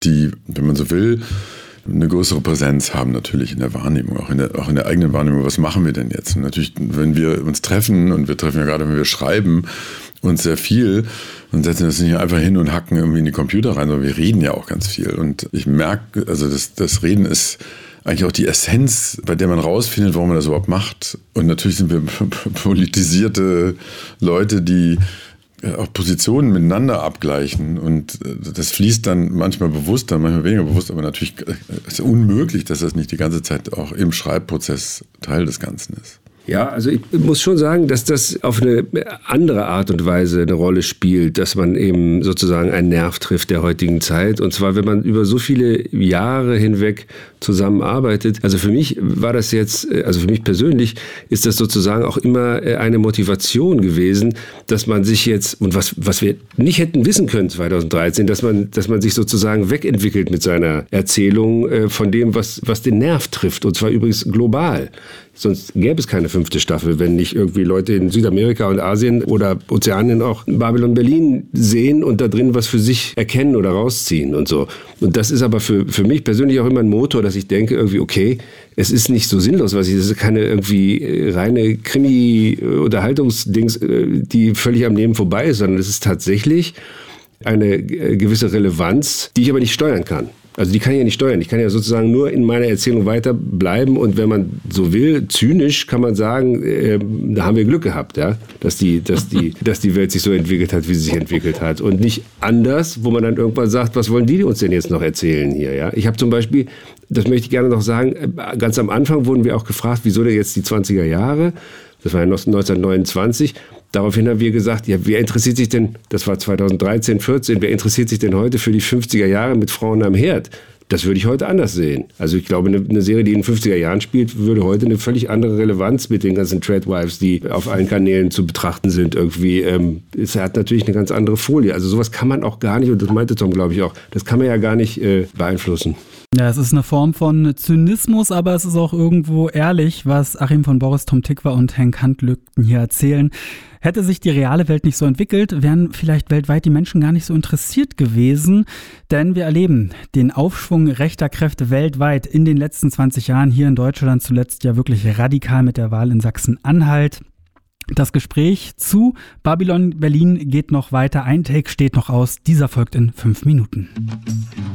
die, wenn man so will, eine größere Präsenz haben natürlich in der Wahrnehmung, auch in der eigenen Wahrnehmung. Was machen wir denn jetzt? Und natürlich, wenn wir uns treffen, und wir treffen ja gerade, wenn wir schreiben, uns sehr viel und setzen das nicht einfach hin und hacken irgendwie in die Computer rein, sondern wir reden ja auch ganz viel. Und ich merke, also das Reden ist eigentlich auch die Essenz, bei der man rausfindet, warum man das überhaupt macht. Und natürlich sind wir politisierte Leute, die auch Positionen miteinander abgleichen, und das fließt dann manchmal bewusster, manchmal weniger bewusst, aber natürlich ist es unmöglich, dass das nicht die ganze Zeit auch im Schreibprozess Teil des Ganzen ist. Ja, also ich muss schon sagen, dass das auf eine andere Art und Weise eine Rolle spielt, dass man eben sozusagen einen Nerv trifft der heutigen Zeit. Und zwar, wenn man über so viele Jahre hinweg zusammenarbeitet. Also für mich war das jetzt, also für mich persönlich ist das sozusagen auch immer eine Motivation gewesen, dass man sich jetzt, und was wir nicht hätten wissen können 2013, dass man sich sozusagen wegentwickelt mit seiner Erzählung von dem, was den Nerv trifft. Und zwar übrigens global. Sonst gäbe es keine 5. Staffel, wenn nicht irgendwie Leute in Südamerika und Asien oder Ozeanien auch Babylon Berlin sehen und da drin was für sich erkennen oder rausziehen und so. Und das ist aber für mich persönlich auch immer ein Motor, dass ich denke irgendwie, okay, es ist nicht so sinnlos, das ist keine irgendwie reine Krimi-Unterhaltungsdings, die völlig am Leben vorbei ist, sondern es ist tatsächlich eine gewisse Relevanz, die ich aber nicht steuern kann. Also die kann ich ja nicht steuern. Ich kann ja sozusagen nur in meiner Erzählung weiter bleiben, und wenn man so will, zynisch kann man sagen, da haben wir Glück gehabt, ja, dass die Welt sich so entwickelt hat, wie sie sich entwickelt hat, und nicht anders, wo man dann irgendwann sagt, was wollen die uns denn jetzt noch erzählen hier, ja? Ich habe zum Beispiel, das möchte ich gerne noch sagen, ganz am Anfang wurden wir auch gefragt, wieso denn jetzt die 20er Jahre? Das war ja 1929. Daraufhin haben wir gesagt, ja, wer interessiert sich denn, das war 2013, 14, wer interessiert sich denn heute für die 50er Jahre mit Frauen am Herd? Das würde ich heute anders sehen. Also ich glaube, eine Serie, die in den 50er Jahren spielt, würde heute eine völlig andere Relevanz mit den ganzen Tradwives, die auf allen Kanälen zu betrachten sind, irgendwie. Es hat natürlich eine ganz andere Folie. Also sowas kann man auch gar nicht, und das meinte Tom, glaube ich, auch, das kann man ja gar nicht beeinflussen. Ja, es ist eine Form von Zynismus, aber es ist auch irgendwo ehrlich, was Achim von Boris, Tom Tykwer und Henk Handlügten hier erzählen. Hätte sich die reale Welt nicht so entwickelt, wären vielleicht weltweit die Menschen gar nicht so interessiert gewesen. Denn wir erleben den Aufschwung rechter Kräfte weltweit in den letzten 20 Jahren, hier in Deutschland zuletzt ja wirklich radikal mit der Wahl in Sachsen-Anhalt. Das Gespräch zu Babylon Berlin geht noch weiter. Ein Take steht noch aus. Dieser folgt in 5 Minuten.